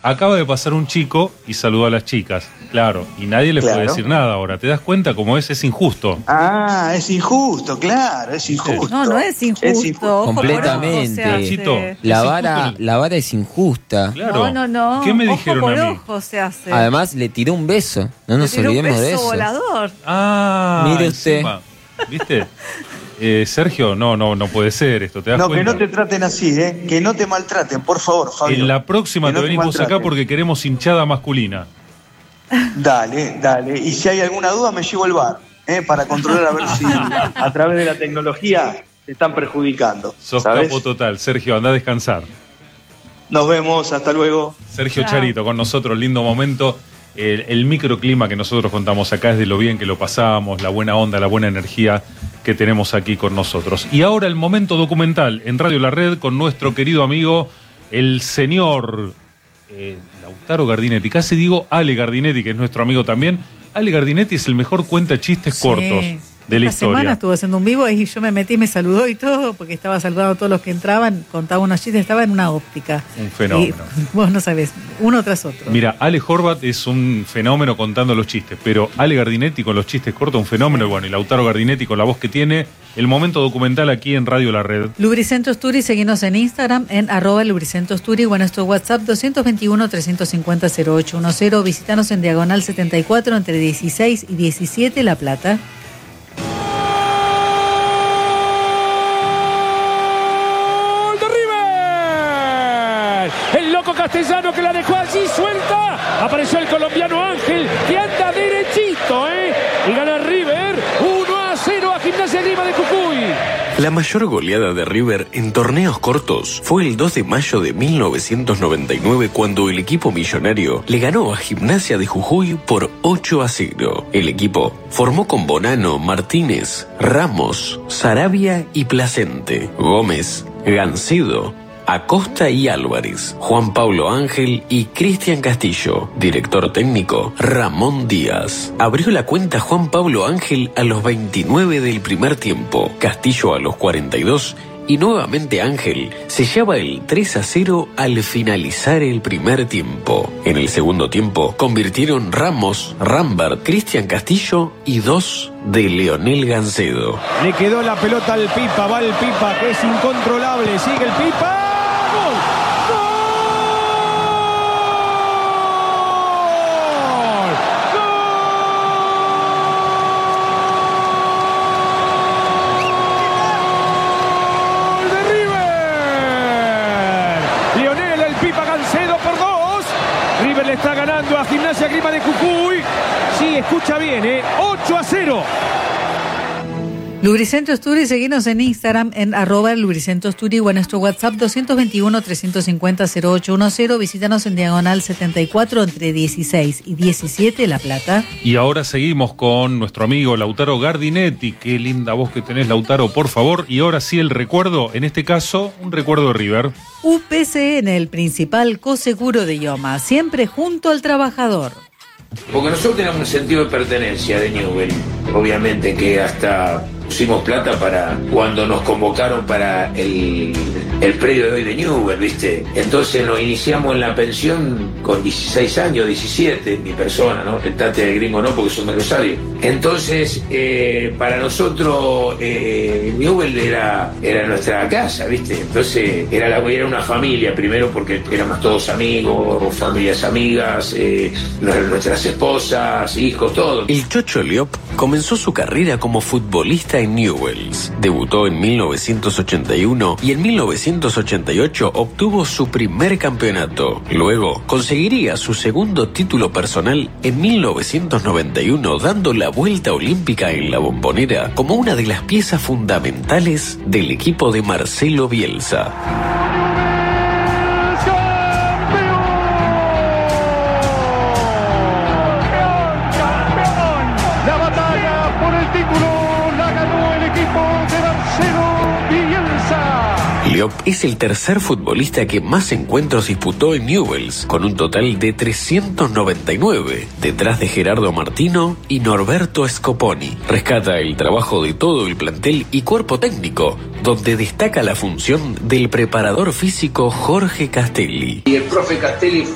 acaba de pasar un chico y saludó a las chicas. Claro, y nadie le puede decir nada ahora. ¿Te das cuenta cómo es injusto? Ah, es injusto, claro, es injusto. No es injusto. Completamente. La vara es injusta. Claro. No. ¿Qué me Ojo dijeron por a mí? ojo se hace. Además, le tiró un beso. No nos olvidemos de eso. Volador. Ah, mire usted. Encima, ¿viste? Sergio, no puede ser esto. ¿Te das cuenta? Que no te traten así, que no te maltraten, por favor, Fabio. En la próxima te venimos acá porque queremos hinchada masculina. Dale. Y si hay alguna duda, me llevo el bar, para controlar a ver si a través de la tecnología te están perjudicando. Sos ¿sabes? capo total. Sergio, anda a descansar. Nos vemos, hasta luego. Sergio Charito con nosotros, lindo momento. El microclima que nosotros contamos acá es de lo bien que lo pasamos, la buena onda, la buena energía que tenemos aquí con nosotros. Y ahora el momento documental en Radio La Red con nuestro querido amigo, el señor Lautaro Gardinetti. Casi digo Ale Gardinetti, que es nuestro amigo también. Ale Gardinetti es el mejor cuenta chistes cortos de la historia. Esta semana estuvo haciendo un vivo y yo me metí, me saludó y todo, porque estaba saludando a todos los que entraban, contaba unos chistes, estaba en una óptica. Un fenómeno. Y vos no sabés, uno tras otro. Mira, Ale Horvat es un fenómeno contando los chistes, pero Ale Gardinetti con los chistes cortos, un fenómeno, y bueno, y Lautaro Gardinetti con la voz que tiene, el momento documental aquí en Radio La Red. Lubricentro Sturi, seguinos en Instagram, en @Lubricentro Sturi, o en nuestro WhatsApp 221-350-0810, visítanos en Diagonal 74, entre 16 y 17, La Plata. El loco castellano que la dejó allí suelta. Apareció el colombiano Ángel, que anda derechito, y gana River 1-0 a Gimnasia Grima de Jujuy. La mayor goleada de River en torneos cortos fue el 2 de mayo de 1999, cuando el equipo millonario le ganó a Gimnasia de Jujuy por 8-0. El equipo formó con Bonano, Martínez, Ramos, Sarabia y Placente, Gómez, Gancedo, Acosta y Álvarez, Juan Pablo Ángel y Cristian Castillo. Director técnico, Ramón Díaz. Abrió la cuenta Juan Pablo Ángel a los 29 del primer tiempo, Castillo a los 42 y nuevamente Ángel sellaba el 3-0 al finalizar el primer tiempo. En el segundo tiempo convirtieron Ramos, Rambert, Cristian Castillo y 2 de Leonel Gancedo. Le quedó la pelota al Pipa, va el Pipa, que es incontrolable, sigue el Pipa. Le está ganando a Gimnasia Grima de Jujuy. Sí, escucha bien, 8-0. Lubricentro Sturi, seguinos en Instagram en @Lubricentro Sturi, o en nuestro WhatsApp 221-350-0810. Visítanos en Diagonal 74, entre 16 y 17, La Plata. Y ahora seguimos con nuestro amigo Lautaro Gardinetti. Qué linda voz que tenés, Lautaro, por favor. Y ahora sí el recuerdo, en este caso, un recuerdo de River. UPCN, el principal coseguro de Ioma, siempre junto al trabajador. Porque nosotros tenemos un sentido de pertenencia de Newell. Obviamente que hasta pusimos plata para cuando nos convocaron para el predio de hoy de Newell, ¿viste? Entonces nos iniciamos en la pensión con 16 años, 17, mi persona, ¿no? El tate de gringo no, porque son de Rosario. Entonces, para nosotros, Newell era nuestra casa, ¿viste? Entonces, era una familia, primero porque éramos todos amigos, familias amigas, nuestras esposas, hijos, todo. El Chocho Liop comenzó su carrera como futbolista en Newell's. Debutó en 1981 y en 1988 obtuvo su primer campeonato. Luego conseguiría su segundo título personal en 1991, dando la vuelta olímpica en la Bombonera como una de las piezas fundamentales del equipo de Marcelo Bielsa. Liop es el tercer futbolista que más encuentros disputó en Newell's, con un total de 399, detrás de Gerardo Martino y Norberto Scoponi. Rescata el trabajo de todo el plantel y cuerpo técnico, donde destaca la función del preparador físico Jorge Castelli. Y el profe Castelli